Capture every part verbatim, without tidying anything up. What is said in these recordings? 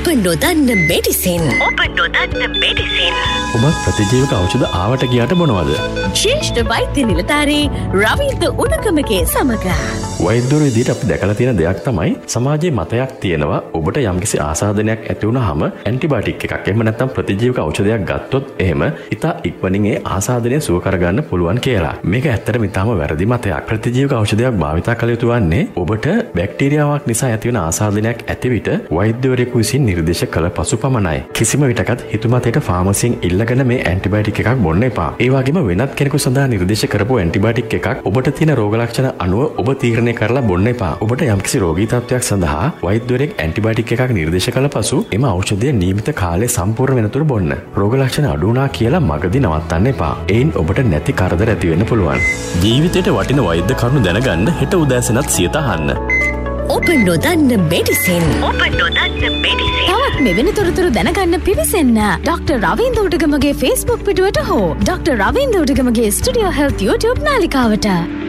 ඔබ නොදන්න මෙඩිසින් ඔබ නොදන්න මෙඩිසින් ඔබ ප්‍රතිජීවක ඖෂධ ආවට ගියාට බොනවද? ශ්‍රේෂ්ඨ වෛද්‍ය නිලධාරී රවීන්ද්‍ර උණකමගේ සමග වෛද්‍යවරු විදිහට අපි දැකලා තියෙන දෙයක් තමයි සමාජයේ මතයක් තියෙනවා ඔබට යම්කිසි ආසාදනයක් ඇති වුනහම ඇන්ටිබයොටික් එකක් එහෙම නැත්නම් ප්‍රතිජීවක ඖෂධයක් ගත්තොත් එහෙම ඉතා ඉක්මනින් ඒ ආසාදනය සුව කරගන්න පුළුවන් කියලා. මේක ඇත්තටම ඉතාම වැරදි මතයක්. ප්‍රතිජීවක ඖෂධයක් භාවිතා කළ යුතු වන්නේ ඔබට බැක්ටීරියාවක් නිසා ඇතිවන ආසාදනයක් ඇති විට වෛද්‍යවරයෙකු විසින් නිර්දේශ කළ පසු පමණයි. කිසිම විටකත් හිතුමතේට ෆාමසියෙන් ඉල්ලගෙන මේ ඇන්ටිබයොටික් එකක් බොන්න එපා. ඒ වගේම වෙනත් කෙනෙකු සඳහා නිර්දේශ කරපු ඇන්ටිබයොටික් එකක් ඔබට තියෙන රෝග ලක්ෂණ අනුව ඔබ තීරණය කරලා බොන්න එපා. ඔබට යම්කිසි රෝගී තත්ත්වයක් සඳහා වෛද්‍යවරයෙක් ඇන්ටිබයොටික් එකක් නිර්දේශ කළ පසු එම ඖෂධය නියමිත කාලය සම්පූර්ණ වෙනතුරු බොන්න. රෝග ලක්ෂණ අඩු වුණා කියලා මගදී නවත්තන්න එපා. එයින් ඔබට නැති කරදර ඇති වෙන්න පුළුවන්. ජීවිතයට වටින වෛද්‍ය කරුණු දැනගන්න හෙට උදෑසනත් සියත අහන්න. ඔබ නොදන්න මෙඩිසින් ඔබ නොදන්න මෙඩිසින් තවත් මෙවැනි තොරතුරු දැනගන්න පිවිසෙන්න ඩොක්ටර් රවීන්ද්‍ර උඩගමගේ Facebook පිටුවට හෝ doctor Ravindra උඩගමගේ studio health YouTube නාලිකාවට.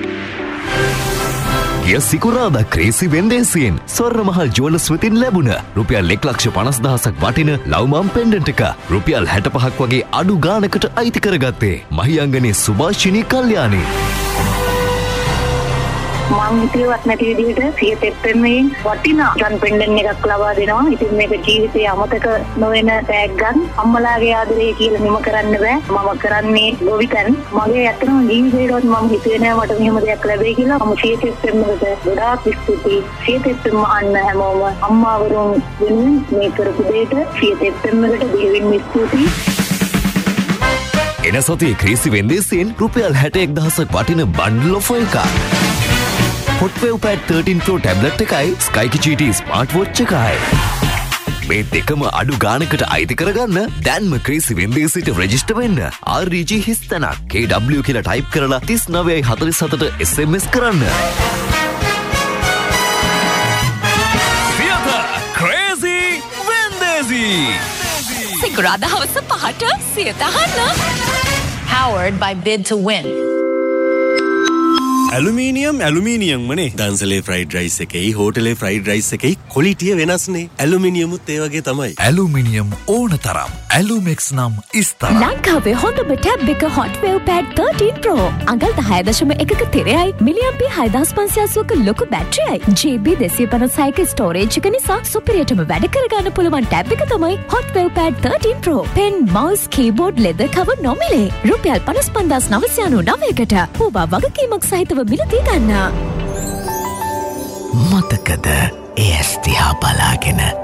ගිය සිකුරාදා ක්‍රේසි වෙන්දේසියෙන් ස්වර්ණමහල් ජුවලර්ස් වෙතින් ලැබුණ රුපියල් එක ලක්ෂ පනස් දහසක් වටින ලව්මම් පෙන්ඩන්ට් එක රුපියල් හැට පහක් වගේ අඩු ගානකට අයිති කරගත්තේ මහියංගනේ සුභාෂිනී කල්යාණී. මං හිතුවත් නැති විදිහට සිය තෙප්පෙන්මෙන් වටිනා ගන් පෙන්ඩන් එකක් ලබා දෙනවා. ඉතින් මේක ජීවිතේ අමතක නොවන ටැග් ගන් අම්මලාගේ ආදරේ කියලා නිම කරන්න බෑ. මම කරන්නේ ගොවිතැන්. මගේ ඇත්තම ජීවිතේටවත් මම හිතුවේ නෑ මට මෙහෙම දෙයක් ලැබෙයි කියලා. මම සිය තෙප්පෙන්මකට ගොඩාක් ස්තුතියි. සිය තෙප්පෙන්ම අන්න හැමෝම අම්මාවරුන් වෙනුවෙන් මේ කරපු දෙයට සිය තෙප්පෙන්මකට දෙවියන් ස්තුතියි. එන සතියේ ක්‍රේසි වෙන්දේසියෙන් රුපියල් හැට එක් දහසක් වටින බන්ඩල් ඔෆර් එකක්. Hotwave Pad thirteen Pro tablet එකයි Skyky ස්මාර්ට් වොච් එකයි. මේ දෙකම අඩු ගානකට අයිති කරගන්න දැන්ම ක්‍රේසි වෙන්දේසියට රෙජිස්ටර් වෙන්න. ආර් ඊ ජී හිස්තනක් කේ ඩබ්ලිව් කියලා ටයිප් කරලා තිස් නවයයි හතළිස් හතට එස් එම් එස් කරන්න. සියත ක්‍රේසි වෙන්දේසි. සිකුරාදා හවස පහට සියත අහන්න. Powered by Bid to Win. Aluminium aluminium මනේ දන්සලේ fried rice එකයි හෝටලේ ෆ්‍රයිඩ් රයිස් එකයි ක්වොලිටිය වෙනස්නේ. ඇලුමිනියමුත් ඒ වගේ තමයි. ඇලුමිනියම් ඕන තරම් ඇලුමෙක්ස් නම් ඉස්තර. ලංකාවේ හොඳම ටැබ් එක Hotwave Pad thirteen Pro. අඟල් දහය දශම එකක තිරයයි මිලියම්පී හයදාස් පන්සිය අසූවක ලොකු බැටරියයි ජී බී දෙසිය පනසයක ස්ටෝරේජ් එක නිසා සුපිරියටම වැඩ කරගන්න පුළුවන් ටැබ් එක තමයි Hotwave Pad thirteen Pro. පෙන් මවුස් කීබෝඩ් ලෙදර් කවර් නොමිලේ රුපියල් පනස් පන්දාස් නවසිය අනූනවයකට හෝබා වගකීමක් සහිතව මිලදී ගන්න. මතකද ඒ ඇස් දිහා බලාගෙන